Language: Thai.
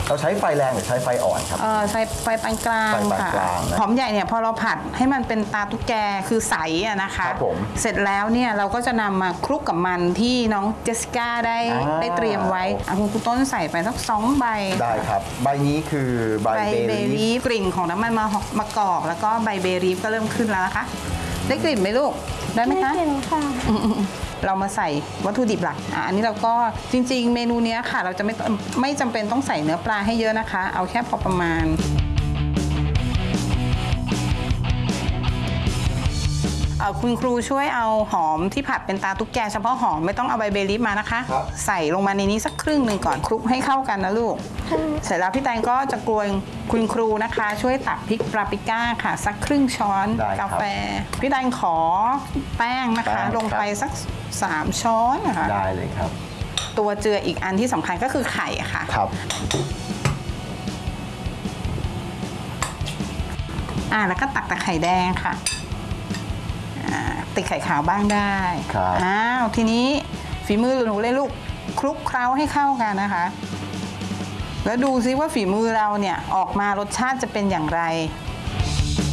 เราใช้ไฟแรงหรือใช้ไฟอ่อนครับใช้ไฟปานกลางค่ะหอมใหญ่เนี่ยพอเราผัดให้มันเป็นตาตุ๊กแกคือใสอะนะคะครับผมเสร็จแล้วเนี่ยเราก็จะนำมาคลุกกับมันที่น้องเจสสิก้าได้เตรียมไว้คุณต้นใส่ไปสัก2 ใบได้ครับใบนี้คือใบเบลีฟกลิ่นของน้ำมันมะกอกแล้วก็ใบเบลีฟก็เริ่มขึ้นแล้วนะคะได้กลิ่นไหมลูกได้ไหมคะได้กลิ่นค่ะเรามาใส่วัตถุดิบหลักอันนี้เราก็จริงๆเมนูนี้ค่ะเราจะไม่จำเป็นต้องใส่เนื้อปลาให้เยอะนะคะเอาแค่พอประมาณคุณครูช่วยเอาหอมที่ผัดเป็นตาตุ๊กแกเฉพาะหอมไม่ต้องเอาใบเบลีฟมานะคะใส่ลงมาในนี้สักครึ่งหนึ่งก่อนคลุกให้เข้ากันนะลูกเสร็จแล้วพี่แตงก็จะกวนคุณครูนะคะช่วยตักพริกปาปริก้าค่ะสักครึ่งช้อนกาแฟพี่แตงขอแป้งนะคะลงไปสัก3 ช้อนนะคะได้เลยครับตัวเจืออีกอันที่สำคัญก็คือไข่ค่ะครับแล้วก็ตักแต่ไข่แดงค่ะติดไข่ขาวบ้างได้ครับทีนี้ฝีมือหนูเลยลูกคลุกเคล้าให้เข้ากันนะคะแล้วดูซิว่าฝีมือเราเนี่ยออกมารสชาติจะเป็นอย่างไร